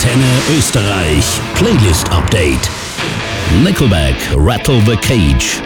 Antenne Österreich Playlist Update. Nickelback Rattle the Cage